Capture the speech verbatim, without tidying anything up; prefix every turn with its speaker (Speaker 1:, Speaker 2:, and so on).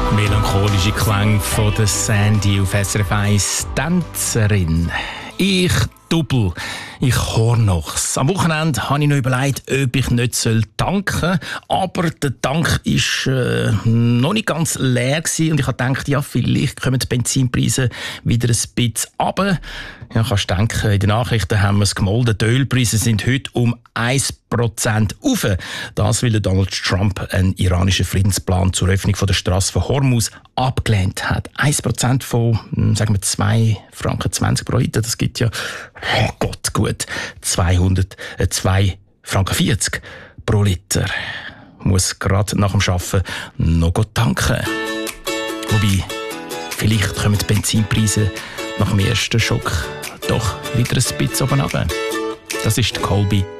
Speaker 1: Melancholische Klänge von der Sandy auf S R F eins. Tänzerin. Ich Double. Ich Hornochs. Am Wochenende habe ich noch überlegt, ob ich nicht danken soll. Aber der Tank war äh, noch nicht ganz leer gewesen. Und ich habe gedacht, ja, vielleicht kommen die Benzinpreise wieder ein bisschen runter. Ja, kannst denken, in den Nachrichten haben wir es gemolden. Die Ölpreise sind heute um ein Prozent rauf. Das, weil Donald Trump einen iranischen Friedensplan zur Öffnung der Strasse von Hormuz abgelehnt hat. ein Prozent von, sagen wir, zwei Franken zwanzig pro Liter. Das gibt ja, oh Gott, gut, zweihundert, äh, zwei Franken vierzig pro Liter. Muss gerade nach dem Arbeiten noch tanken. Wobei, vielleicht kommen die Benzinpreise nach dem ersten Schock doch wieder ein bisschen oben runter. Das ist die Colby